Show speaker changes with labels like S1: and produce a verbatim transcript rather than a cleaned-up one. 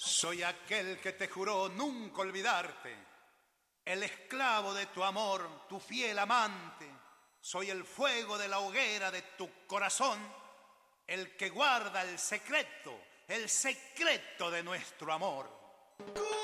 S1: Soy aquel que te juró nunca olvidarte, el esclavo de tu amor, tu fiel amante. Soy el fuego de la hoguera de tu corazón, el que guarda el secreto, el secreto de nuestro amor.